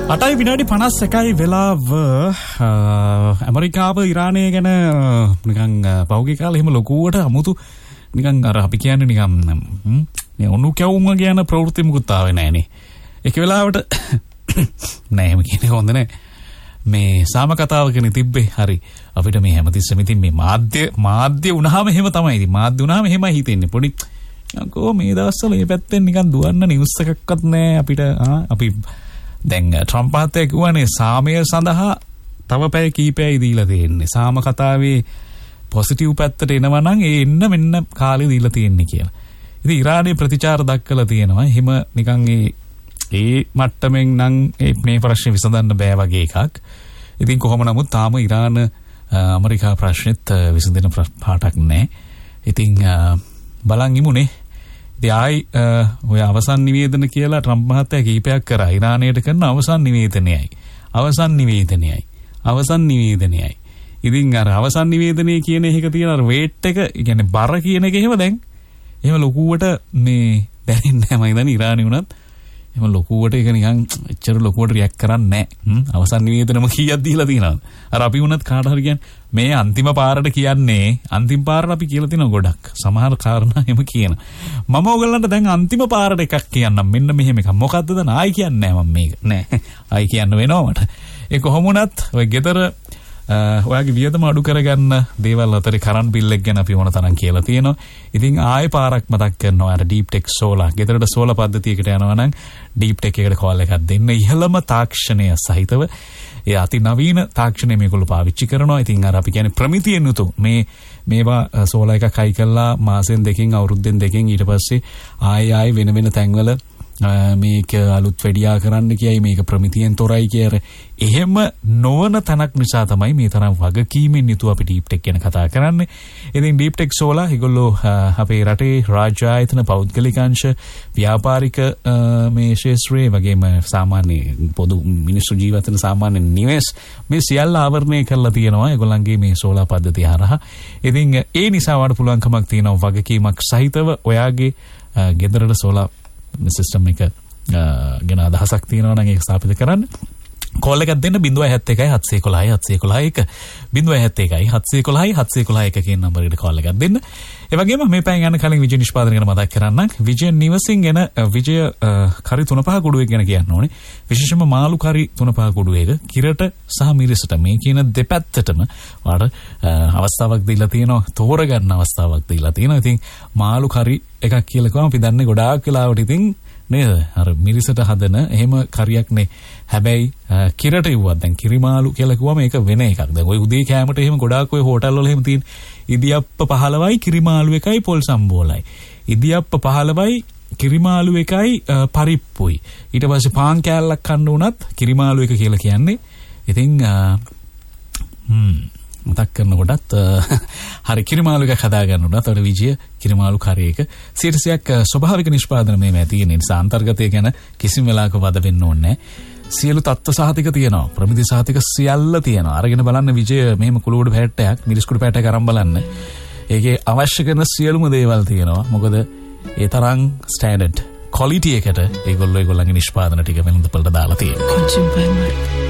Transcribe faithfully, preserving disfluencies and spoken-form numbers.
අටයි විනාඩි පනස් එකයි වෙලාව. ඇමරිකාව ඉරානය ගැන නිකන් පෞගේ කාලේ එහෙම ලොකුවට අමුතු නිකන් අර අපි කියන්නේ නිකන් මේ ඔනු කැවුම කියන ප්‍රවෘත්ති මුකුත් ආවේ නැහනේ. ඒක වෙලාවට නෑ එහෙම කියන්නේ හොඳ නෑ. මේ සාම කතාවකනේ තිබ්බේ. හරි. අපිට මේ හැමතිස්සෙම ඉතින් මේ මාධ්‍ය මාධ්‍ය වුණාම එහෙම තමයි. ඉතින් මාධ්‍ය වුණාම එහෙමයි හිතෙන්නේ. පොඩි යකෝ මේ දවස්වල මේ පැත්තෙන් නිකන් දුවන්න නිවුස් එකක්වත් නෑ අපිට. අපි දැන් ට්‍රම්ප් මහත්තයා කියවනේ සාමය සඳහා තව පැය කීපයයි දීලා තියෙන්නේ. සාම කතාවේ පොසිටිව් පැත්තට එනවා නම් ඒ එන්න මෙන්න කාලේ දීලා තියෙන්නේ කියලා. ඉතින් ඉරානයේ ප්‍රතිචාර දක්වලා තියෙනවා. එහෙම නිකන් ඒ ඒ මට්ටමින් නම් මේ ප්‍රශ්නේ විසඳන්න බෑ වගේ එකක්. ඉතින් කොහොම නමුත් තාම ඉරාන ඇමරිකා ප්‍රශ්නෙත් විසඳෙන පාටක් නැහැ. ඉතින් බලන් ඉමුනේ. ඉතින් ආයි ඔය අවසන් නිවේදන කියලා ට්‍රම්ප් මහත්තයා කීපයක් කරා. ඉරානයට කරන අවසන් නිවේදනයයි. අවසන් නිවේදනයයි. අවසන් නිවේදනයයි. ඉතින් අර අවසන් නිවේදනයේ කියන එක තියෙන අර වේට් එක, කියන්නේ බර කියන එක එහෙම දැන් එහෙම ලොකුවට මේ දැනෙන්නේ නැහැ. මම හිතන්නේ ඉරානි වුණත් එහෙම ලොකුවට ඒක නිකන් එච්චර ලොකුවට රියැක්ට් කරන්නේ නැහැ. අවසන් නිවේදනම කීයක් දීලා තියෙනවද? අර අපි වුණත් කාට හරි කියන්නේ මේ අන්තිම පාරට කියන්නේ අන්තිම පාරට අපි කියලා තියෙනවා ගොඩක්. සමහර කාරණා එහෙම කියන. මම ඔයගලන්ට දැන් අන්තිම පාරට එකක් කියන්නම්. මෙන්න මෙහෙම එකක්. මොකද්ද දැන් ආයි කියන්නේ නැහැ මම මේක. නෑ. ආයි කියන්න වෙනවා මට. ඒ කොහොම වුණත් ඔය ගෙදර ඔයාගේ වියදම අඩු කරගන්න දේවල් අතරේ කරන්ට් බිල් එක ගැන අපි ඕන තරම් කියලා තියෙනවා. ඉතින් ආයෙ පාරක් මතක් කරනවා අර ඩීප් ටෙක් සෝලා. ගෙදරට සෝලා පද්ධතියකට යනවා නම් ඩීප් ටෙක් එකට කෝල් එකක් දෙන්න. ඉහළම තාක්ෂණය සහිතව ඒ අති නවීන තාක්ෂණය මේගොල්ලෝ පාවිච්චි කරනවා. ඉතින් අර අපි කියන්නේ ප්‍රමිතියෙන් යුතු මේ මේවා සෝලා එකක් හයි කළා මාසෙන් දෙකකින් අවුරුද්දෙන් දෙකකින් ඊට පස්සේ ආයෙ ආයෙ වෙන වෙන තැන්වල මේක අලුත් වැඩියා කරන්න කියයි මේක ප්‍රමිතියෙන් තොරයි කියර එහෙම නොවන තැනක් නිසා තමයි මේ තරම් වගකීමෙන් යුතුව අපි ඩීප් ටෙක් ගැන කතා කරන්නේ. ඉතින් ඩීප් ටෙක් සෝලා ඒගොල්ලෝ අපේ රටේ රාජ්‍ය ආයතන පෞද්ගලික අංශ ව්‍යාපාරික මේ ශාස්ත්‍රයේ වගේම සාමාන්‍ය පොදු මිනිස්සු ජීවත් වෙන සාමාන්‍ය නිවෙස් මේ සියල්ල ආවරණය කරලා තියෙනවා ඒගොල්ලන්ගේ මේ සෝලා පද්ධතිය හරහා. ඉතින් ඒ නිසා වඩ පුළුවන්කමක් තියෙනවා වගකීමක් සහිතව ඔයාගේ ගෙදරට සෝලා සිස්ටම් එක ගැන අදහසක් තියෙනවා නම් ඒක ස්ථාපිත කරන්න. කෝල් එකක් දෙන්න zero one one one seven one one seven one one one zero one one one seven one one seven one one කියන නම්බරයට කෝල් එකක් දෙන්න. ඒ වගේම මේ පැයෙන් යන කලින් විජය නිෂ්පාදනය ගැන මතක් කරන්නම්. විජය නිවසින් එන විජය කරි තුන පහ කුඩුවෙක් ගැන කියන්න ඕනේ. විශේෂයෙන්ම මාළු කරි තුන පහ කුඩුවේක කිරට සහ මිරිසට මේ කියන දෙපැත්තටම වාට අවස්ථාවක් දීලා තියෙනවා. තෝරගන්න අවස්ථාවක් දීලා තියෙනවා. ඉතින් මාළු කරි එකක් කියලා කිව්වම අපි දන්නේ ගොඩාක් වෙලාවට ඉතින් නේද අර මිරිසට හදන එහෙම කරියක් නේ. හැබැයි කිරට ඉවුවත් දැන් කිරිමාළු කියලා කිව්වම ඒක වෙන එකක්. දැන් ওই උදේ කෑමට එහෙම ගොඩාක් ඔය හෝටල් වල එහෙම තියෙන ඉදියප්ප පහළවයි කිරිමාළු එකයි පොල් සම්බෝලයි. ඉදියප්ප පහළවයි කිරිමාළු එකයි පරිප්පුයි. ඊට පස්සේ පාන් කෑල්ලක් කන්න උනත් කිරිමාළු එක කියලා කියන්නේ. ඉතින් හ්ම් මතක් කරනකොටත් හරි කිරිමාළු එකක් හදා ගන්න උනත් අර විජය කිරිමාළු කරේ එක සියයට ස්වභාවික නිෂ්පාදන මේ තියෙන නිසා අන්තර්ගතය ගැන කිසිම වෙලාවක වද වෙන්න ඕනේ නැහැ. සියලු තත්ත්ව සහතික තියෙනවා. ප්‍රමිති සහතික සියල්ල තියෙනවා. අරගෙන බලන්න විජය මෙහෙම කුළුගොඩ පැට්ටයක් මිරිස් කුඩු පැට්ටයක් අරන් බලන්න. ඒකේ අවශ්‍ය කරන සියලුම දේවල් තියෙනවා. මොකද ඒ තරම් ස්ටෑන්ඩඩ් ක්වොලිටි එකට ඒගොල්ලෝ ඒගොල්ලන්ගේ නිෂ්පාදන ටික වෙනඳපළට දාලා තියෙනවා.